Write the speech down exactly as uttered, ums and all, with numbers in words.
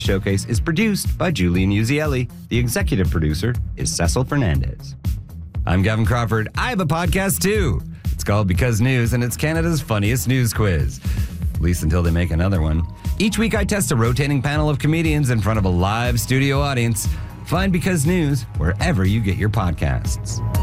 Showcase is produced by Julian Uzielli. The executive producer is Cecil Fernandez. I'm Gavin Crawford. I have a podcast too. It's called Because News, and it's Canada's funniest news quiz. At least until they make another one. Each week I test a rotating panel of comedians in front of a live studio audience. Find Because News wherever you get your podcasts.